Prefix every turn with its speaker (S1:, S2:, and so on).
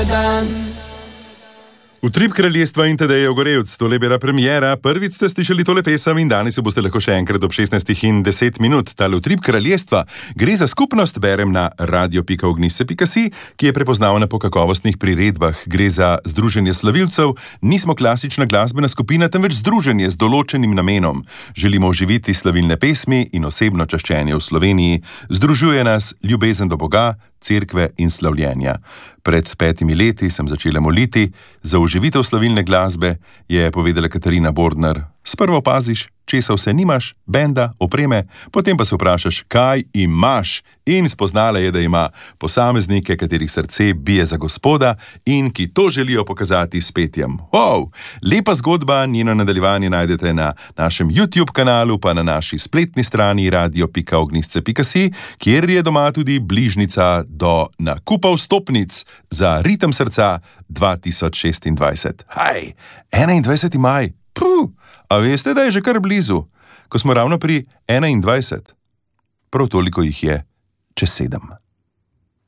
S1: Utrip kraljestva in Tadejev Gorevc, tole je bila premiera, prvič ste slišali tole pesem in danes jo boste lahko še enkrat ob 16:10. Tale Utrip kraljestva gre za skupnost, berem na radio.ognjišče.si, ki je prepoznavna po kakovostnih priredbah. Gre za združenje slavilcev, nismo klasična glasbena skupina, temveč združenje z določenim namenom. Želimo oživiti slavilne pesmi in osebno čaščenje v Sloveniji. Združuje nas ljubezen do Boga, cerkve in slavljenja. Pred 5 leti sem začela moliti za oživitev slavilne glasbe, je povedala Katarina Bordner. Sprva opaziš, česa vse nimaš, benda, opreme, potem pa se vprašaš, kaj imaš, in spoznala je, da ima posameznike, katerih srce bije za Gospoda in ki to želijo pokazati s petjem. Wow! Lepa zgodba, njeno nadaljevanje najdete na našem YouTube kanalu, pa na naši spletni strani radio.ognjišče.si, kjer je doma tudi bližnica do nakupa vstopnic za Ritem srca 2026. Haj, 21. maj. A veste, da je že kar blizu, ko smo ravno pri 21? Prav toliko jih je čez 7.